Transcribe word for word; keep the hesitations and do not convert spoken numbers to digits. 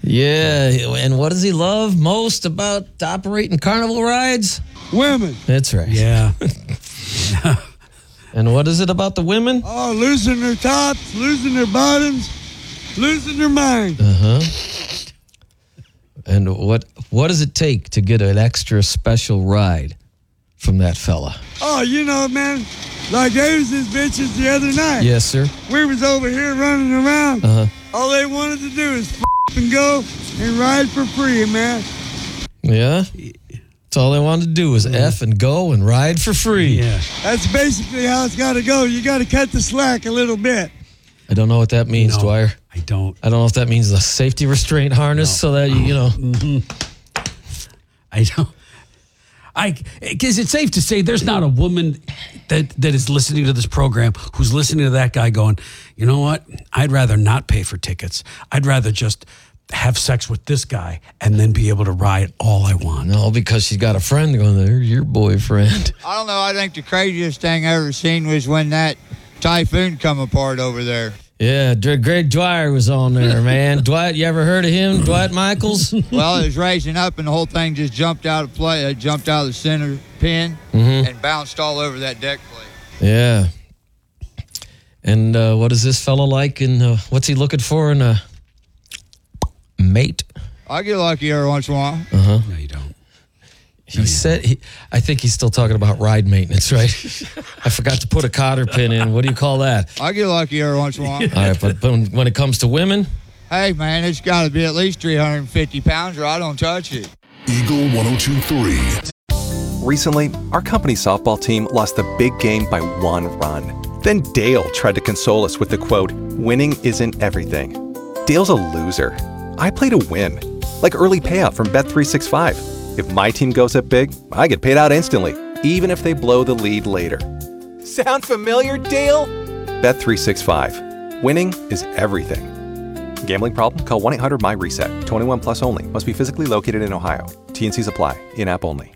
Yeah, and what does he love most about operating carnival rides? Women. That's right. Yeah. And what is it about the women? Oh, losing their tops, losing their bottoms, losing their mind. Uh-huh. And what what does it take to get an extra special ride from that fella? Oh, you know, man, like there was this bitches the other night. Yes, sir. We was over here running around. Uh-huh. All they wanted to do is f*** and go and ride for free, man. Yeah? That's all they wanted to do was F and go and ride for free. Yeah. That's basically how it's got to go. You got to cut the slack a little bit. I don't know what that means, No, Dwyer. I don't. I don't know if that means a safety restraint harness No. so that, you, you know. Mm-hmm. I don't. I because it's safe to say there's not a woman that, that is listening to this program who's listening to that guy going, you know what? I'd rather not pay for tickets. I'd rather just have sex with this guy and then be able to ride all I want. No, because she's got a friend going there, your boyfriend. I don't know. I think the craziest thing I ever seen was when that typhoon come apart over there. Yeah, Dr- Greg Dwyer was on there, man. Dwight, you ever heard of him? Dwight Michaels? Well, it was raising up, and the whole thing just jumped out of play. It jumped out of the center pin Mm-hmm. and bounced all over that deck plate. Yeah. And uh, what is this fella like? And uh, what's he looking for in a mate? I get lucky every once in a while. Uh-huh. No, you don't. He said, he, I think he's still talking about ride maintenance, right? I forgot to put a cotter pin in. What do you call that? I get lucky every once in a while. All right, but, but when, when it comes to women, Hey, man, it's got to be at least three hundred fifty pounds or I don't touch it. Eagle one oh two point three. Recently, our company softball team lost the big game by one run. Then Dale tried to console us with the quote, "Winning isn't everything." Dale's a loser. I play to win. Like early payout from Bet three sixty-five. If my team goes up big, I get paid out instantly, even if they blow the lead later. Sound familiar, Dale? Bet three sixty-five. Winning is everything. Gambling problem? Call one eight hundred M Y RESET. twenty-one plus only. Must be physically located in Ohio. T N Cs apply. In-app only.